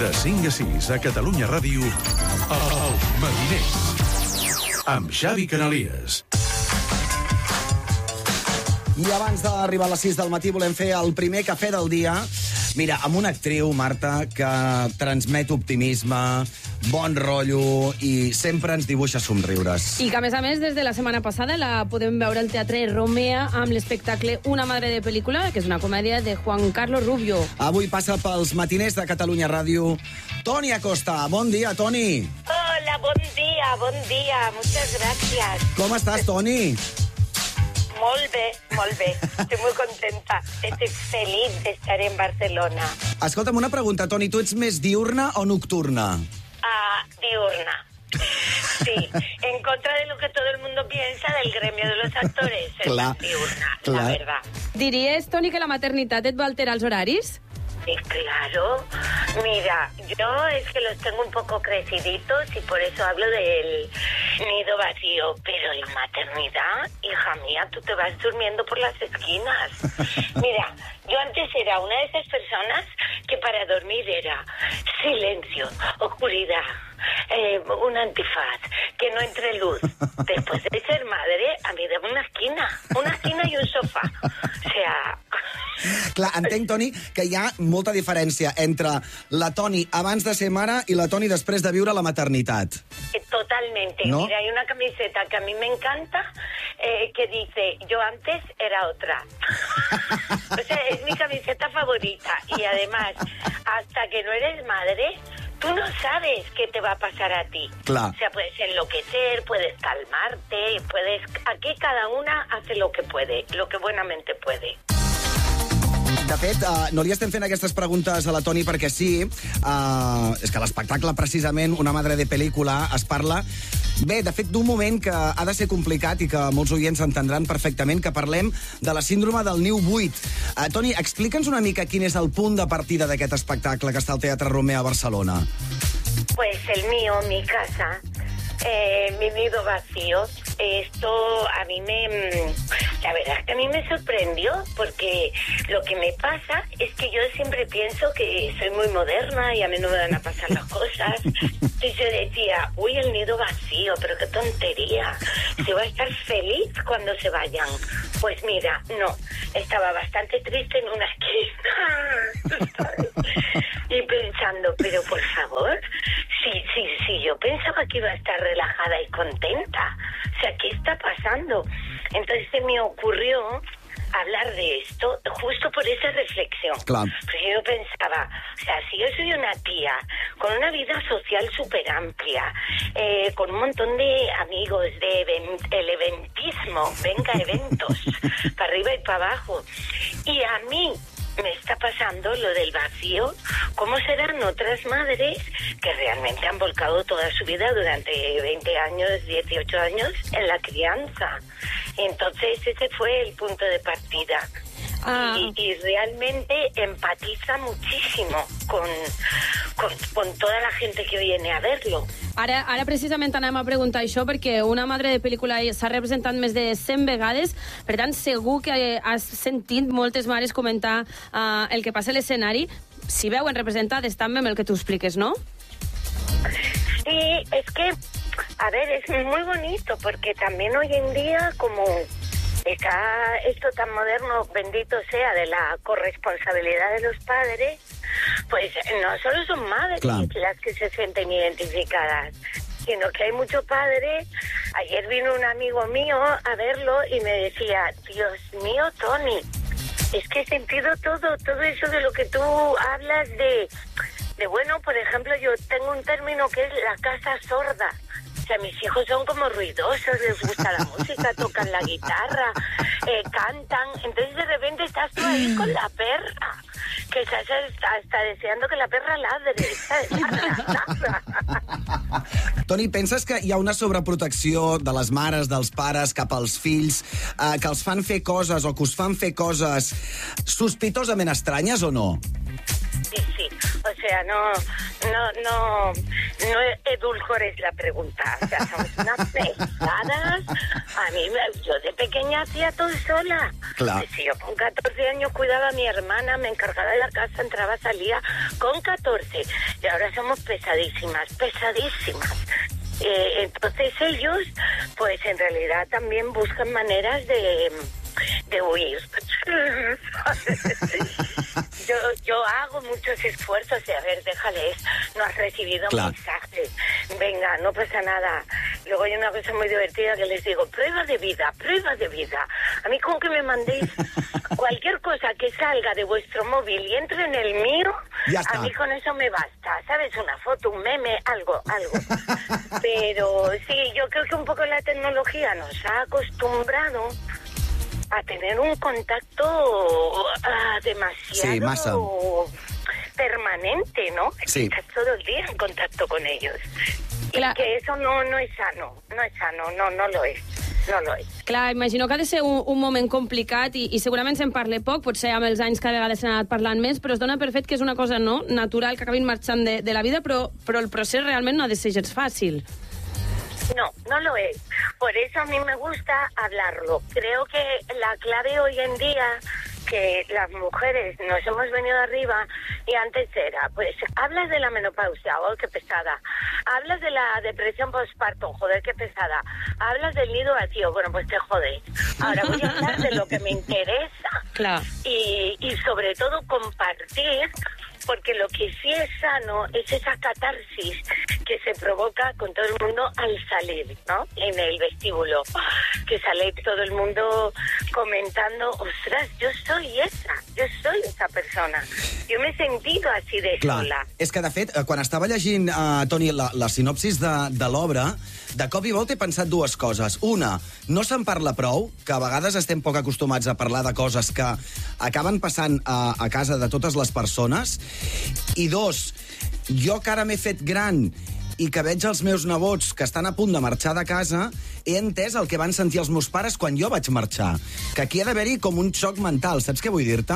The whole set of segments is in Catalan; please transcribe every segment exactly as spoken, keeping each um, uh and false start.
De cinc a sis a Catalunya Ràdio, Els Matiners, amb Xavi Canalies. I abans d'arribar a les sis del matí volem fer el primer cafè del dia. Mira, amb una actriu, Marta, que transmet optimisme, bon rotllo i sempre ens dibuixa somriures. I que, a més a més, des de la setmana passada la podem veure al Teatre Romea amb l'espectacle Una madre de pel·lícula, que és una comèdia de Juan Carlos Rubio. Avui passa pels matiners de Catalunya Ràdio Toni Acosta. Bon dia, Toni. Hola, bon dia, bon dia. Muchas gracias. Com estàs, Toni? Molt bé, molt bé. Estoy muy contenta. Estoy feliz de estar en Barcelona. Escolta'm, una pregunta, Toni. Tu ets més diurna o nocturna? Ah, diurna. Sí, en contra de lo que todo el mundo piensa del gremio de los actores. Es Clar, diurna, clar. la verdad. Diries, Toni, que la maternitat et va alterar els horaris? Sí, claro. Mira, yo es que los tengo un poco creciditos y por eso hablo del nido vacío. Pero la maternidad, hija mía, tú te vas durmiendo por las esquinas. Mira, yo antes era una de esas personas que para dormir era silencio, oscuridad, eh, un antifaz, que no entre luz. Después de ser madre, a mí dame una esquina, una esquina y un sofá. O sea... Clar, entenc, Toni, que hi ha molta diferència entre la Toni abans de ser mare i la Toni després de viure la maternitat. Totalmente. ¿No? Mira, hay una camiseta que a mí me encanta eh, que dice, yo antes era otra. O sea, es mi camiseta favorita. Y además, hasta que no eres madre, tú no sabes qué te va a pasar a ti. Clar. O sea, puedes enloquecer, puedes calmarte, puedes... Aquí cada una hace lo que puede, lo que buenamente puede. De fet, uh, no li estem fent aquestes preguntes a la Toni perquè sí. Uh, és que l'espectacle, precisament, Una madre de pel·lícula, es parla... Bé, de fet, d'un moment que ha de ser complicat i que molts oients entendran perfectament, que parlem de la síndrome del niu buit. Uh, Toni, explica'ns una mica quin és el punt de partida d'aquest espectacle que està al Teatre Romea a Barcelona. Pues el mío, mi casa, eh, mi nido vacío. Esto a mí me... La verdad es que a mí me sorprendió, porque lo que me pasa es que yo siempre pienso que soy muy moderna y a mí no me van a pasar las cosas. Entonces yo decía, uy, el nido vacío, pero qué tontería. Se va a estar feliz cuando se vayan. Pues mira, no. Estaba bastante triste en una esquina, ¿sabes? Y pensando, pero por favor, si, si, si yo pensaba que iba a estar relajada y contenta. O sea, ¿qué está pasando? Entonces se me ocurrió hablar de esto justo por esa reflexión. Claro. Porque yo pensaba, o sea, si yo soy una tía con una vida social súper amplia, eh, con un montón de amigos, de event el eventismo, venga, eventos, para arriba y para abajo, y a mí me está pasando lo del vacío, ¿cómo serán otras madres que realmente han volcado toda su vida durante veinte años, dieciocho años en la crianza? Entonces ese fue el punto de partida. Ah. Y, y realmente empatiza muchísimo con, con, con toda la gente que viene a verlo. Ara, ara precisament anem a preguntar això perquè Una madre de pel·lícula s'ha representat més de cent vegades, per tant segur que has sentit moltes mares comentar uh, el que passa a l'escenari, si veuen representades també amb el que tu expliques, ¿no? Sí, es que, a ver, es muy bonito porque también hoy en día como... Está esto tan moderno, bendito sea, de la corresponsabilidad de los padres, pues no solo son madres claro. las que se sienten identificadas, sino que hay mucho padre. Ayer vino un amigo mío a verlo y me decía, Dios mío, Toni, es que he sentido todo, todo eso de lo que tú hablas de, de bueno, por ejemplo, yo tengo un término que es la casa sorda. O sea, mis hijos son como ruidosos, les gusta la música, tocan la guitarra, eh, cantan. Entonces, de repente, estás tú ahí con la perra, que estás hasta deseando que la perra ladre, ¿sabes? Toni, penses que hi ha una sobreprotecció de les mares, dels pares, cap als fills, eh, que els fan fer coses o que us fan fer coses sospitosament estranyes o no? Sí, sí. O sea, no, no, no, no edulcores la pregunta. O sea, somos unas pesadas. A mí, yo de pequeña hacía todo sola. Claro. Si yo con catorce años cuidaba a mi hermana, me encargaba de la casa, entraba, salía con catorce. Y ahora somos pesadísimas, pesadísimas. Eh, entonces ellos, pues en realidad también buscan maneras de... de huir. yo, yo hago muchos esfuerzos de, a ver, déjales, no has recibido claro. mensajes, venga, no pasa nada. Luego hay una cosa muy divertida que les digo, prueba de vida, prueba de vida. A mí con que me mandéis cualquier cosa que salga de vuestro móvil y entre en el mío, ya está. A mí con eso me basta, ¿sabes? Una foto, un meme, algo, algo. Pero sí, yo creo que un poco la tecnología nos ha acostumbrado a tener un contacto uh, demasiado sí, masa. permanente, ¿no? Sí. Estás todo el día en contacto con ellos. Clar. Y que eso no, no es sano, no es sano, no, no lo és. No, no és. Clar, imagino que ha de ser un, un moment complicat i, i segurament se'n parla poc, potser amb els anys cada vegada s'ha anat parlant més, però es dona per fet que és una cosa no natural que acabin marxant de, de la vida, però, però el procés realment no ha de ser gens fàcil. No, no lo es. Por eso a mí me gusta hablarlo. Creo que la clave hoy en día, que las mujeres nos hemos venido arriba, y antes era, pues, hablas de la menopausia, oh, qué pesada. Hablas de la depresión postparto, joder, qué pesada. Hablas del nido vacío, bueno, pues te jodes. Ahora voy a hablar de lo que me interesa. Claro. Y, y sobre todo compartir, porque lo que sí es sano es esa catarsis que se provoca con todo el mundo al salir, ¿no? En el vestíbulo, que sale todo el mundo comentando, ostras, yo soy esa, yo soy esa persona. Yo me he sentido así de Clar. sola. És que, de fet, quan estava llegint, uh, Toni, la, la sinopsis de, de l'obra, de cop i volta he pensat dues coses. Una, no se'n parla prou, que a vegades estem poc acostumats a parlar de coses que acaben passant a, a casa de totes les persones. I dos, jo que ara m'he fet gran i que veig els meus nebots que estan a punt de marxar de casa, he entès el que van sentir els meus pares quan jo vaig marxar. Que aquí ha d'haver-hi com un xoc mental. Saps què vull dir-te?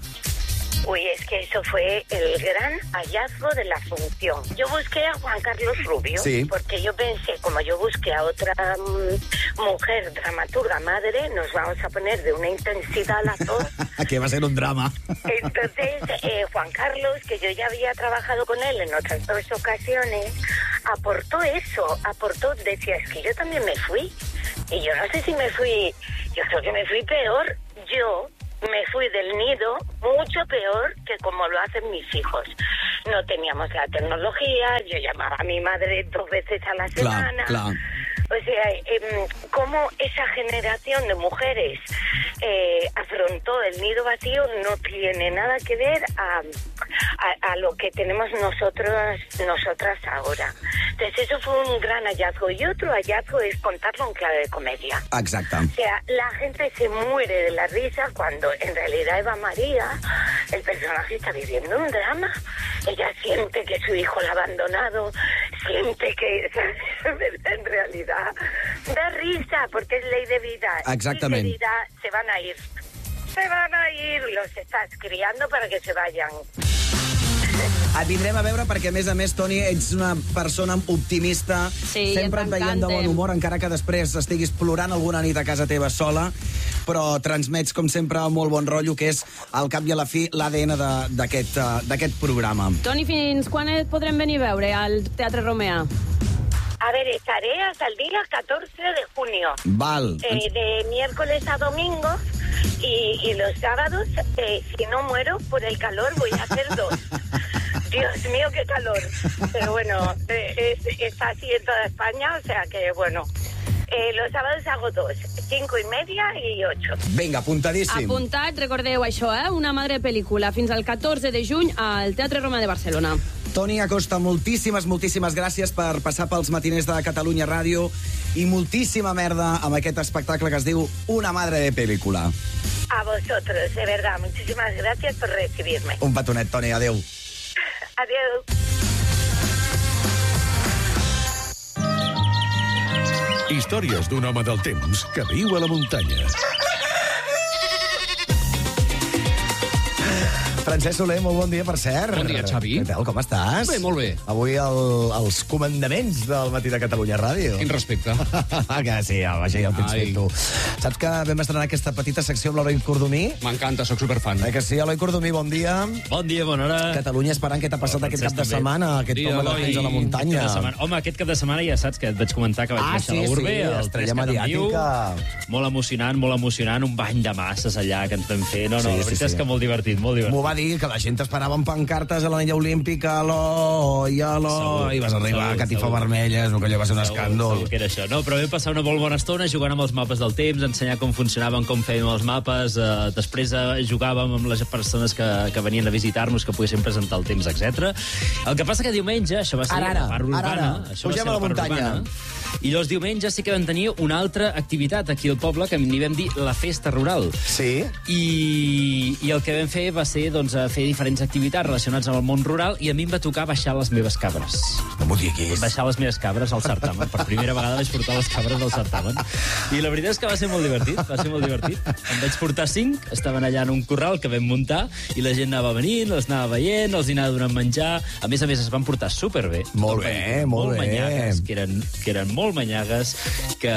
Uy, es que eso fue el gran hallazgo de la función. Yo busqué a Juan Carlos Rubio, sí. porque yo pensé, como yo busqué a otra um, mujer dramaturga madre, nos vamos a poner de una intensidad a las dos. Que va a ser un drama. Entonces, eh, Juan Carlos, que yo ya había trabajado con él en otras dos ocasiones, aportó eso, aportó, decía, es que yo también me fui. Y yo no sé si me fui, yo creo que me fui peor. Yo me fui del nido mucho peor que como lo hacen mis hijos. No teníamos la tecnología, yo llamaba a mi madre dos veces a la semana. Clar, clar. O sea, eh, cómo esa generación de mujeres eh, afrontó el nido vacío no tiene nada que ver a, a, a lo que tenemos nosotros, nosotras ahora. Entonces eso fue un gran hallazgo. Y otro hallazgo es contarlo en clave de comedia. Exacte. O sea, la gente se muere de la risa cuando en realidad Eva María, el personaje, está viviendo un drama. Ella siente que su hijo la ha abandonado, siente que en realidad da risa porque es ley de vida. Exactament. Y de vida se van a ir. Se van a ir, los estás criando para que se vayan. Et vindrem a veure perquè, a més a més, Toni, ets una persona optimista, sí, sempre et veiem de bon humor, encara que després estiguis plorant alguna nit a casa teva sola, però transmets, com sempre, molt bon rotllo, que és, al cap i a la fi, l'A D N d'aquest d'aquest programa. Toni, fins quan et podrem venir a veure al Teatre Romea? A ver, estaré hasta el día catorce de junio. Val. Eh, de miércoles a domingo. Y, y los sábados, eh, si no muero por el calor, voy a hacer dos. Dios mío, qué calor. Pero bueno, eh, es, está así en toda España, o sea que bueno. Eh, los sábados hago dos, cinco y media y ocho. Vinga, apuntadíssim. Apuntat, recordeu això, eh? Una madre pel·lícula, fins al catorze de juny al Teatre Romea de Barcelona. Toni Acosta, moltíssimes, moltíssimes gràcies per passar pels matiners de Catalunya Ràdio i moltíssima merda amb aquest espectacle que es diu Una madre de película. A vosotros, de verdad, muchísimas gracias por recibirme. Un petonet, Toni, adeu. Adiós. Històries d'un home del temps que viu a la muntanya. Francesc Soler, molt bon dia, per cert. Bon dia, Xavi. Què tal, com estàs? Bé, molt bé. Avui el, els comandaments del Matí de Catalunya Ràdio. Quin respecte. Que sí, home, ja el tens Ai. fet tu. Saps que vam estrenar aquesta petita secció amb l'Eloi Cordomí? M'encanta, sóc superfan. Eh que sí, Eloi Cordomí, bon dia. Bon dia, bona hora. Catalunya esperant què t'ha passat Hola, aquest cap de Francesc, també. setmana, aquest Dia, home del Eloi. temps a la muntanya. Aquest cap de setmana- Home, aquest cap de setmana ja saps que et vaig comentar que vaig Ah, baixar sí, a l'Urbe, sí, el estrella tres Cat en Viu. mediàtica. Molt emocionant, molt emocionant, un bany de masses allà que ens vam fer. No, no, Sí, la sí, veritat sí. és que molt divertit, molt divertit. M'ho va dir, que la gent t'esperava amb pancartes a l'anella olímpica, Eloi, Eloi, Segur, i vas arribar segur, a catifa segur. vermella, és que allò va ser un Segur, escàndol. segur que era això. No, però vam passar una molt bona estona jugant amb els mapes del temps, ensenyar com funcionaven, com fèiem els mapes, eh, després eh, jugàvem amb les persones que, que venien a visitar-nos, que poguessin presentar el temps, etcètera. El que passa que diumenge, això va ser Ara, ara, la part urbana, ara, ara. això va Pugem ser a la part muntanya. urbana, i llavors diumenge sí que vam tenir una altra activitat aquí al poble, que n'hi vam dir la festa rural. Sí? I, i el que vam fer va ser doncs, a fer diferents activitats relacionades amb el món rural, i a mi em va tocar baixar les meves cabres. No m'ho diguis. Baixar les meves cabres al certamen. Per primera vegada vaig portar les cabres al certamen. I la veritat és que va ser molt divertit, va ser molt divertit. Em vaig portar cinc, estaven allà en un corral que vam muntar, i la gent anava venint, els anava veient, els hi anava donant menjar. A més a més, es van portar superbé. Molt bé, molt molt bé. manyagues, que eren, que eren molt manyagues, que,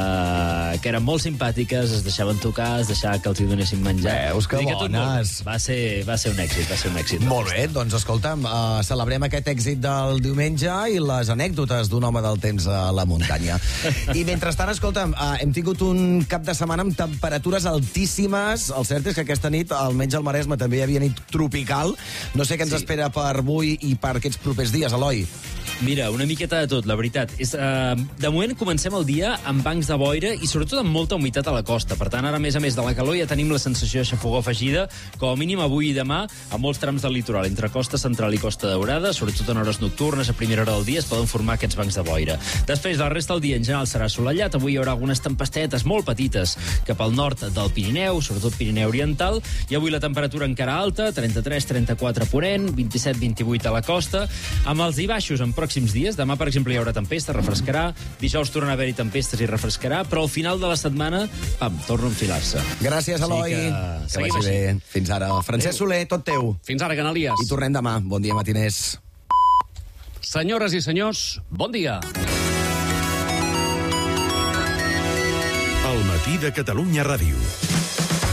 que eren molt simpàtiques, es deixaven tocar, es deixava que els hi donessin menjar. Veus que Vull dir tot bones. molt- Va ser, va ser un èxit, va ser un èxit. Molt bé, doncs escolta'm, uh, celebrem aquest èxit del diumenge i les anècdotes d'un home del temps a la muntanya. I mentrestant, escolta'm, uh, hem tingut un cap de setmana amb temperatures altíssimes. El cert és que aquesta nit, almenys al Maresme, també hi havia nit tropical. No sé què ens Sí. espera per avui i per aquests propers dies, Eloi. Mira, una miqueta de tot, la veritat. És, uh, de moment comencem el dia amb bancs de boira i sobretot amb molta humitat a la costa. Per tant, ara, a més a més de la calor, ja tenim la sensació de xafogor afegida, com a mínim avui i demà, a molts trams del litoral, entre costa central i costa daurada, sobretot en hores nocturnes, a primera hora del dia, es poden formar aquests bancs de boira. Després, la resta del dia, en general, serà assolellat. Avui hi haurà algunes tempestetes molt petites cap al nord del Pirineu, sobretot Pirineu Oriental, i avui la temperatura encara alta, trenta-tres trenta-quatre a Ponent, vint-i-set vint-i-vuit a la costa, amb els i baixos en pròxims dies. Demà, per exemple, hi haurà tempesta, refrescarà. Dijous torna a haver-hi tempestes i refrescarà, però al final de la setmana, pam, torna a enfilar-se. Gràcies, Eloi. que que seguim vagi així. bé. Fins ara. Francesc Soler, tot teu. Fins ara, Canalies. I tornem demà. Bon dia, matiners. Senyores i senyors, bon dia. El Matí de Catalunya Ràdio.